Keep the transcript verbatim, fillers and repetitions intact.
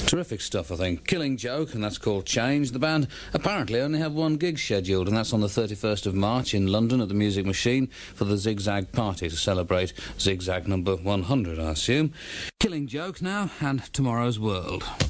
Terrific stuff, I think. Killing Joke, and that's called Change. The band apparently only have one gig scheduled, and that's on the thirty-first of March in London at the Music Machine for the Zigzag Party to celebrate Zigzag number one hundred, I assume. Killing Joke now, and Tomorrow's World.